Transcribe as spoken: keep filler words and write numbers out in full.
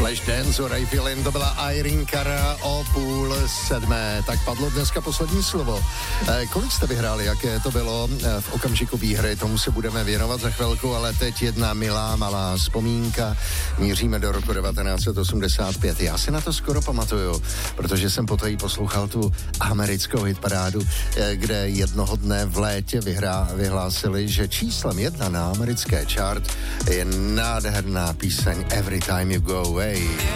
Flashdance u Ray Fillin, to byla Irene Cara o půl sedmé. Tak padlo dneska poslední slovo. E, kolik jste vyhráli, jaké to bylo e, v okamžiku výhry, tomu se budeme věnovat za chvilku, ale teď jedna milá malá vzpomínka. Míříme do roku devatenáct set osmdesát pět. Já si na to skoro pamatuju, protože jsem poté poslouchal tu americkou hitparádu, e, kde jednoho dne v létě vyhrá, vyhlásili, že číslem jedna na americké chart je nádherná píseň Every Time You Go Away.